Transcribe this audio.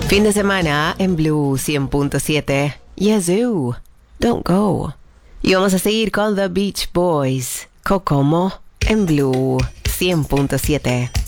Fin de semana en Blue 100.7. Yazoo, don't go. Y vamos a seguir con The Beach Boys, Kokomo, en Blue 100.7.